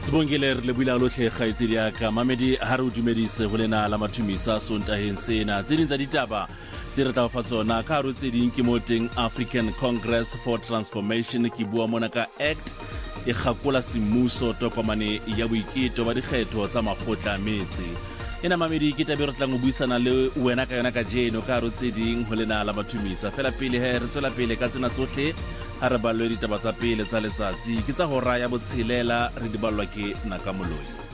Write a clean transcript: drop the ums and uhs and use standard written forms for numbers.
Sibongile re lebile lotlhe kgaitsedi ya ka mamedi ha re o dumedise go lena la mathumisa sontaheng sena tse ding tsa ditaba tse re tla fa tsona ka re tse ding ke mo teng African Congress for Transformation ke bua mona ka act e gakola semmuso tokomane ya boiketlo ba dikgetho tsa makgotla a metse ena mamedi ke tabe re tla go buisana le wena ka yona ka jeno ka re tse ding go lena la mathumisa fela pele he re tswela pele ka tsena tsotlhe a re balwe ditaba tsa pele tsa letsatsi ke tsa hora ya botshelela re di balwa ke Nakamoloi.